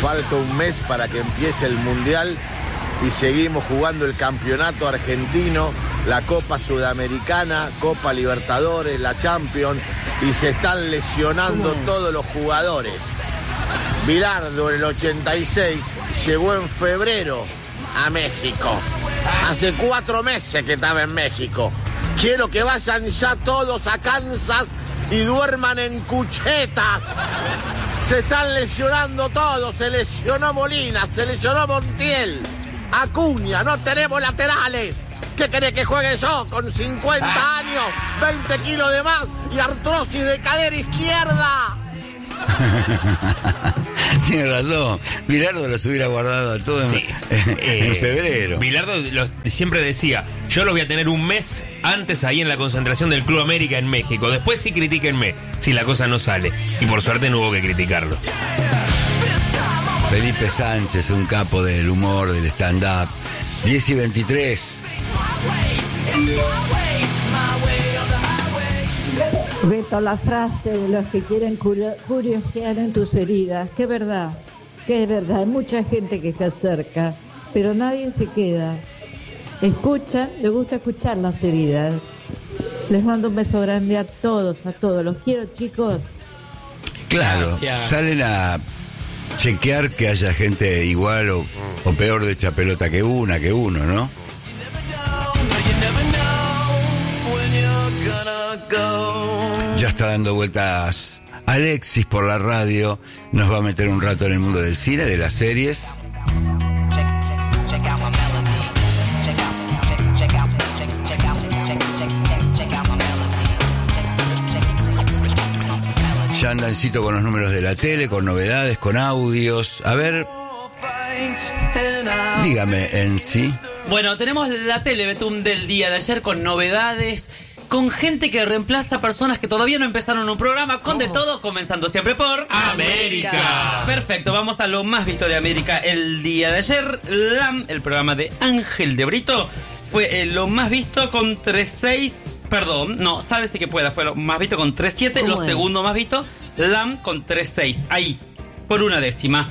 Falta un mes para que empiece el Mundial y seguimos jugando el Campeonato Argentino, la Copa Sudamericana, Copa Libertadores, la Champions, y se están lesionando todos los jugadores. Bilardo en el 86 llegó en febrero a México. Hace 4 meses que estaba en México. Quiero que vayan ya todos a Kansas y duerman en cuchetas. Se están lesionando todos. Se lesionó Molina, se lesionó Montiel, Acuña, no tenemos laterales. ¿Qué querés que juegue yo con 50 años, 20 kilos de más y artrosis de cadera izquierda? Tiene razón. Bilardo los hubiera guardado a todos en febrero. Bilardo siempre decía: yo los voy a tener un mes antes ahí en la concentración del Club América en México. Después sí critíquenme si la cosa no sale. Y por suerte no hubo que criticarlo. Felipe Sánchez, un capo del humor, del stand-up. 10:23. Beto, la frase de los que quieren curiosear en tus heridas, que es verdad, hay mucha gente que se acerca, pero nadie se queda. Escucha, le gusta escuchar las heridas. Les mando un beso grande a todos, los quiero, chicos. Claro, gracias. Salen a chequear que haya gente igual o peor de hecha pelota que uno, ¿no? Ya está dando vueltas Alexis por la radio. Nos va a meter un rato en el mundo del cine, de las series. Ya andancito con los números de la tele, con novedades, con audios. A ver, dígame, en sí. Bueno, tenemos la tele, Betún, del día de ayer con novedades, con gente que reemplaza a personas que todavía no empezaron un programa, con de todo, comenzando siempre por América. Perfecto, vamos a lo más visto de América el día de ayer. LAM, el programa de Ángel de Brito, fue lo más visto con 3.6. Perdón, no, sálvese que pueda, fue lo más visto con 3.7. Lo segundo más visto, LAM con 3.6. Ahí, por una décima.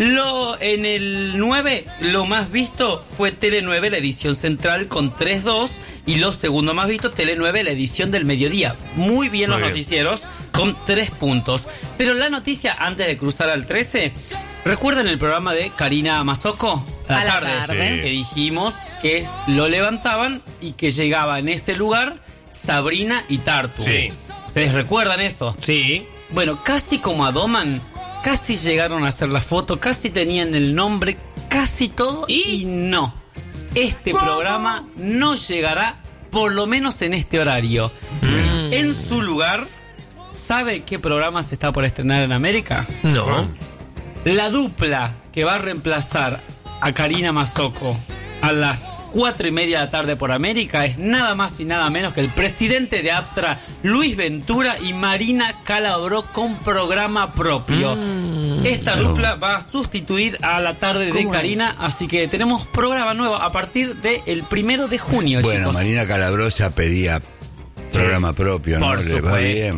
En el 9, lo más visto fue Tele 9, la edición central, con 3.2. Y lo segundo más visto, Tele 9, la edición del mediodía. Muy bien los noticieros, con 3 puntos. Pero la noticia, antes de cruzar al 13, ¿recuerdan el programa de Karina Mazzocco? A la tarde. Que dijimos que lo levantaban y que llegaba en ese lugar Sabrina y Tartu. Sí. ¿Ustedes recuerdan eso? Sí. Bueno, casi como a Doman, casi llegaron a hacer la foto, casi tenían el nombre, casi todo, y no. Este programa no llegará, por lo menos en este horario. En su lugar, ¿sabe qué programa se está por estrenar en América? No. La dupla que va a reemplazar a Karina Mazzocco a las 4:30 de la tarde por América es nada más y nada menos que el presidente de Aptra, Luis Ventura, y Marina Calabró, con programa propio. Esta dupla va a sustituir a la tarde de Karina, así que tenemos programa nuevo a partir del 1 de junio. Bueno, chicos. Marina Calabró ya pedía programa propio, ¿no? Por Le va bien.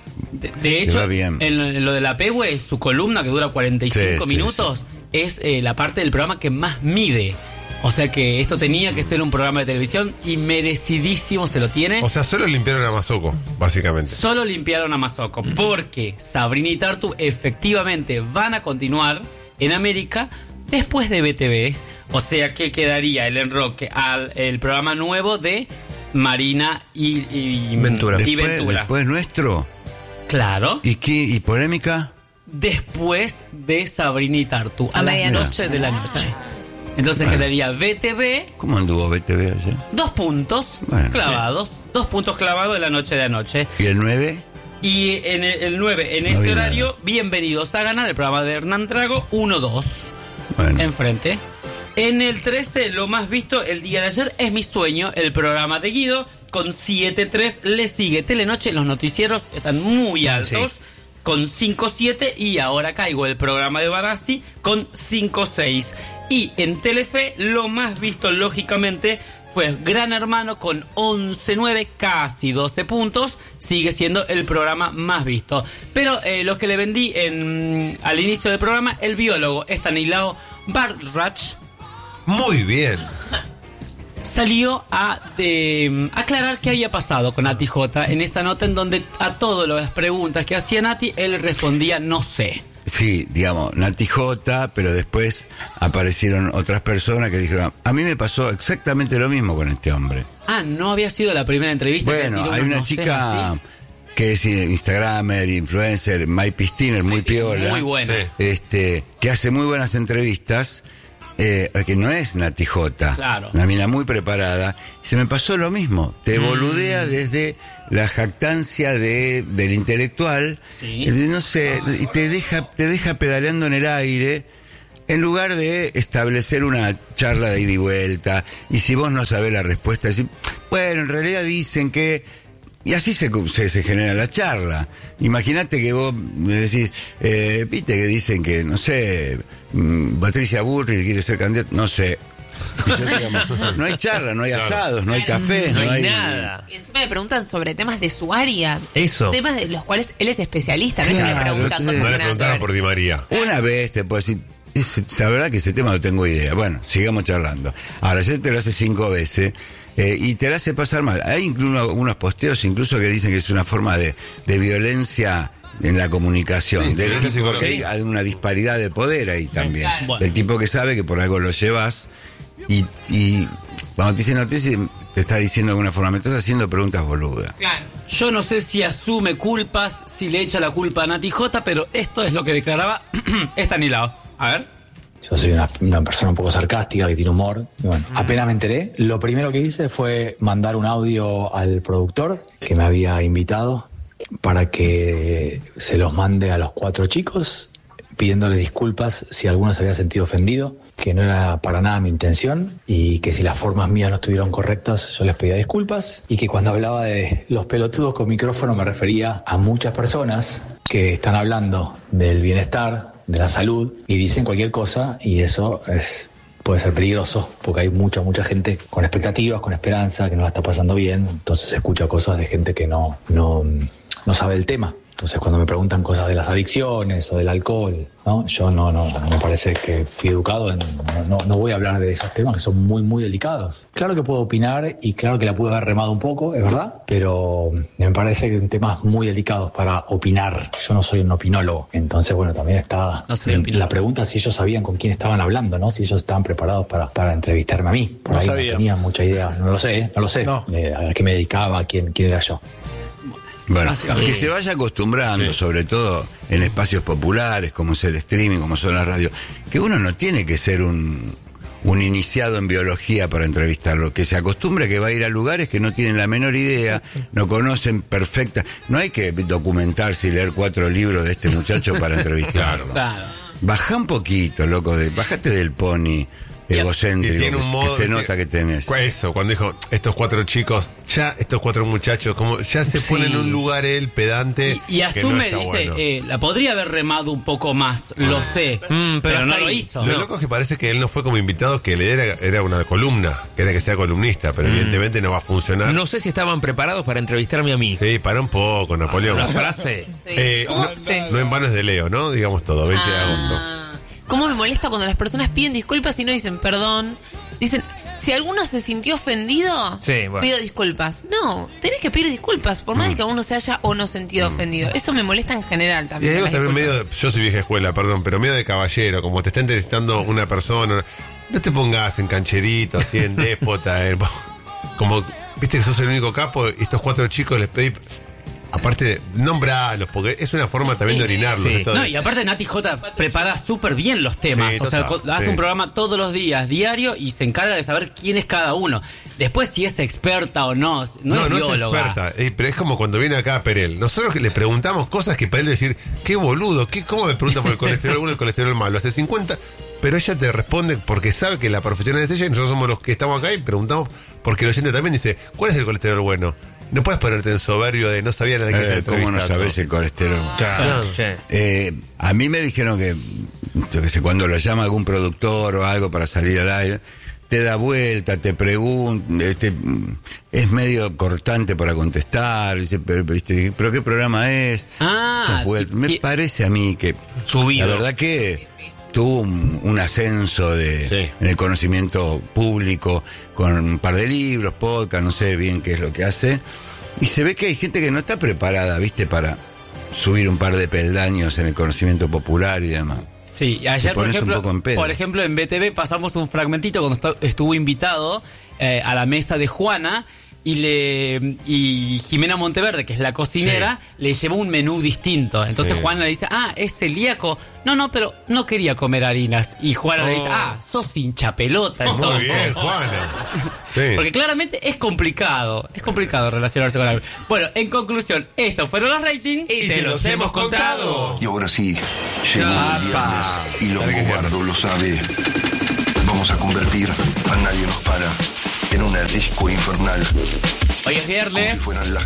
De hecho, en lo de la Pehue, su columna que dura 45 minutos, es la parte del programa que más mide. O sea que esto tenía que ser un programa de televisión y merecidísimo se lo tiene. O sea, solo limpiaron a Mazzocco, básicamente. Solo limpiaron a Mazzocco, porque Sabrina y Tartu efectivamente van a continuar en América después de BTV. O sea que quedaría el enroque al el programa nuevo de Marina y Ventura. Después nuestro. Claro. ¿Y polémica? Después de Sabrina y Tartu, a las 12 de la noche. Entonces quedaría BTV. ¿Cómo anduvo BTV ayer? 2 puntos clavados. 2 puntos clavados de la noche de anoche. ¿Y el 9? Y en el 9, en No ese vi horario, nada. Bienvenidos a Ganar, el programa de Hernán Drago, 1-2. Bueno. Enfrente. En el 13, lo más visto el día de ayer es Mi Sueño, el programa de Guido, con 7-3. Le sigue Telenoche, los noticieros están muy altos, con 5-7. Y Ahora Caigo, el programa de Barassi, con 5-6. Y en Telefe, lo más visto, lógicamente, fue Gran Hermano con 11.9, casi 12 puntos. Sigue siendo el programa más visto. Pero lo que le vendí al inicio del programa, el biólogo Stanislao Bartrach Muy bien. salió a aclarar qué había pasado con Nati J en esa nota en donde a todas las preguntas que hacía Nati, él respondía no sé. Sí, digamos, Nati J, pero después aparecieron otras personas que dijeron, a mí me pasó exactamente lo mismo con este hombre. Ah, no había sido la primera entrevista. Bueno, que hay una chica que es Instagramer, influencer, Mai Pistiner, muy piola. Muy buena. Sí. Que hace muy buenas entrevistas, que no es Nati J, Claro. una mina muy preparada. Se me pasó lo mismo, te boludea desde la jactancia del intelectual, Sí. no sé, y te deja pedaleando en el aire, en lugar de establecer una charla de ida y vuelta, y si vos no sabés la respuesta, decís, bueno, en realidad dicen que... Y así se genera la charla. Imagínate que vos me decís, viste que dicen que, no sé, Patricia Bullrich quiere ser candidata, no sé. Y yo, digamos, no hay charla, no hay asados, no hay café, No hay nada. Y encima le preguntan sobre temas de su área. Eso. Temas de los cuales él es especialista. No es que le Claro, preguntan entonces- cosas No le que nada que preguntaron ver. por Di María. Una vez te puedo decir, la verdad que ese tema no tengo idea. Bueno, sigamos charlando. Ahora, ya te lo hace 5 veces y te lo hace pasar mal. Hay incluso unos posteos incluso que dicen que es una forma de violencia en la comunicación. Sí, Del violencia tipo que psicológica. hay una disparidad de poder ahí también. Bueno. Del tipo que sabe que por algo lo llevas y cuando te dicen noticias te está diciendo de alguna forma, me estás haciendo preguntas boludas. Claro. Yo no sé si asume culpas, si le echa la culpa a Nati J, pero esto es lo que declaraba Stanislao. A ver. Yo soy una persona un poco sarcástica que tiene humor. Y bueno, apenas me enteré, lo primero que hice fue mandar un audio al productor que me había invitado para que se los mande a los 4 chicos, pidiéndole disculpas si alguno se había sentido ofendido, que no era para nada mi intención y que si las formas mías no estuvieron correctas yo les pedía disculpas y que cuando hablaba de los pelotudos con micrófono me refería a muchas personas que están hablando del bienestar, de la salud y dicen cualquier cosa y eso puede ser peligroso porque hay mucha gente con expectativas, con esperanza, que no la está pasando bien, entonces escucha cosas de gente que no sabe el tema. Entonces cuando me preguntan cosas de las adicciones o del alcohol, ¿no? Yo no me parece que fui educado, no voy a hablar de esos temas que son muy, muy delicados. Claro que puedo opinar y claro que la pude haber remado un poco, es verdad, pero me parece que son temas muy delicados para opinar. Yo no soy un opinólogo, entonces bueno, también está No soy opinólogo. la pregunta si ellos sabían con quién estaban hablando, ¿no? Si ellos estaban preparados para entrevistarme a mí. Por No ahí sabía. no tenían mucha idea, no lo sé, No. a qué me dedicaba, quién era yo. Bueno, Básicamente. que se vaya acostumbrando, Sí. sobre todo en espacios populares, como es el streaming, como son las radios, que uno no tiene que ser un iniciado en biología para entrevistarlo, que se acostumbre que va a ir a lugares que no tienen la menor idea, no conocen perfecta. No hay que documentarse y leer 4 libros de este muchacho para entrevistarlo. Claro. Baja un poquito, loco, bajate del pony egocéntrico Y tiene un modo que se de- nota que tenés. Eso, cuando dijo estos 4 chicos, ya estos 4 muchachos, como ya se Sí. pone en un lugar él pedante. Y que asume, no está dice, bueno. la podría haber remado un poco más, lo sé, pero pero no hasta lo ahí. hizo. Lo loco es que parece que él no fue como invitado, que le era una columna, que era que sea columnista, pero evidentemente no va a funcionar. No sé si estaban preparados para entrevistarme a mí. Sí, para un poco, Napoleón. La frase. Sí. ¿Cómo? No, Sí. no en vano es de Leo, ¿no? Digamos todo, 20 de agosto. Ah. ¿Cómo me molesta cuando las personas piden disculpas y no dicen perdón? Dicen, si alguno se sintió ofendido, Sí, bueno. pido disculpas. No, tenés que pedir disculpas, por más de que uno se haya o no sentido ofendido. Eso me molesta en general Y también. hay algo las también disculpas. medio, yo soy vieja escuela, perdón, pero medio de caballero, como te está entrevistando una persona, no te pongas en cancherito, así en déspota, como, viste que sos el único capo, y estos 4 chicos les pedí, aparte, nombralos, porque es una forma también de orinarlos. Sí. esto de- No, y aparte Nati J prepara súper bien los temas. Sí, o sea, total, hace sí. un programa todos los días, diario, y se encarga de saber quién es cada uno. Después, si es experta o no, no es bióloga. experta, pero es como cuando viene acá Perel. Nosotros le preguntamos cosas que para él decir, qué boludo, ¿cómo me pregunta por el colesterol bueno y el colesterol malo? Hace 50, pero ella te responde porque sabe que la profesional es ella y nosotros somos los que estamos acá y preguntamos porque el oyente también dice, ¿cuál es el colesterol bueno? No puedes ponerte en soberbio de no sabía nada de qué está ¿Cómo no entrevistando. sabés el colesterol? Claro. Che. A mí me dijeron que, yo qué sé, cuando lo llama algún productor o algo para salir al aire, te da vuelta, te pregunta, es medio cortante para contestar, dice, pero ¿qué programa es? Muchas vueltas. Me parece a mí que Subido. la verdad que tuvo un ascenso en el conocimiento público con un par de libros, podcast, no sé bien qué es lo que hace, y se ve que hay gente que no está preparada, ¿viste? Para subir un par de peldaños en el conocimiento popular y demás. Sí, ayer por ejemplo en BTV pasamos un fragmentito cuando estuvo invitado a la mesa de Juana y Jimena Monteverde, que es la cocinera, le llevó un menú distinto. Entonces Juana le dice, es celíaco. No, pero no quería comer harinas. Y Juana le dice, sos hincha pelota. Entonces. Muy bien, Juana. Porque claramente es complicado relacionarse con algo. Bueno, en conclusión, estos fueron los ratings y te los hemos contado. Y ahora sí, llegó el viernes y Longobardo lo sabe. Vamos a convertir a Nadie Nos Para en una disco infernal. Hoy es viernes.